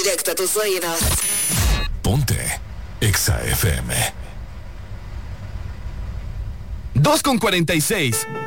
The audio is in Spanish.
directo a tus oídos. Ponte Exa FM. 2:46.